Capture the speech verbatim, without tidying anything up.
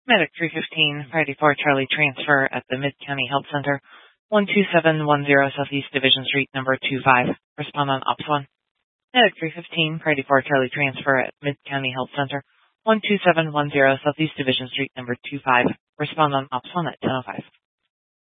Medic three fifteen, Friday four Charlie transfer at the Mid-County Health Center, one two seven one zero Southeast Division Street, number two five. Respond on Ops one. Medic three fifteen, Friday four Charlie transfer at Mid-County Health Center, one two seven one zero Southeast Division Street, number two five. Respond on Ops one at ten oh five.